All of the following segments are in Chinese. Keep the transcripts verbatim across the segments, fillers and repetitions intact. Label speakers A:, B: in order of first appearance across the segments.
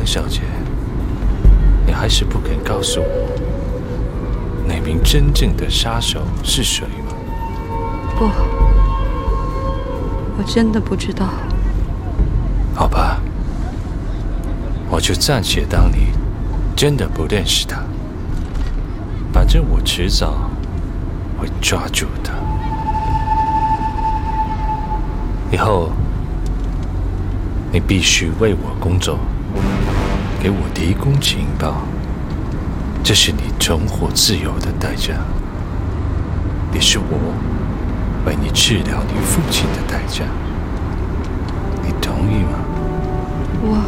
A: 小姐，你还是不肯告诉我，那名真正的杀手是谁吗？
B: 不，我真的不知道。
A: 好吧，我就暂且当你真的不认识他。反正我迟早会抓住他。以后你必须为我工作，给我提供情报，这是你重获自由的代价，也是我为你治疗你父亲的代价。你同意吗？
B: 我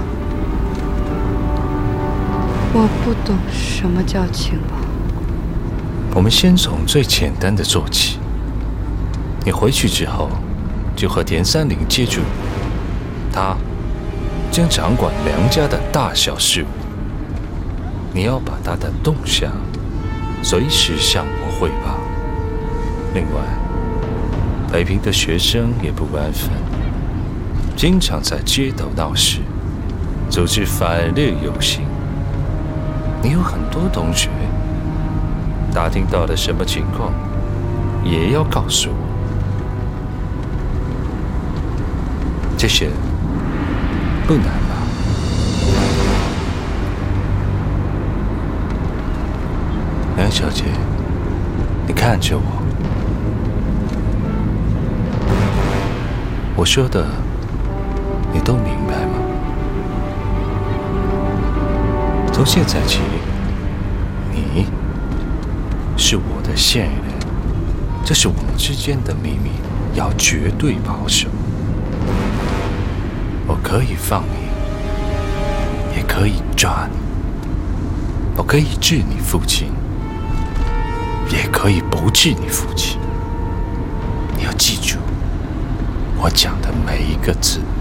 B: 我不懂什么叫情报。
A: 我们先从最简单的做起。你回去之后，就和田三林接触，他将掌管梁家的大小事务。你要把他的动向随时向我汇报。另外，北平的学生也不安分，经常在街头闹事，组织反日游行。你有很多同学，打听到了什么情况，也要告诉我。这些不难吧？梁小姐，你看着我，我说的你都明白吗？从现在起，你是我的线人，这是我们之间的秘密，要绝对保守。我可以放你，也可以抓你，我可以治你父亲，也可以不治你父亲。你要记住我讲的每一个字。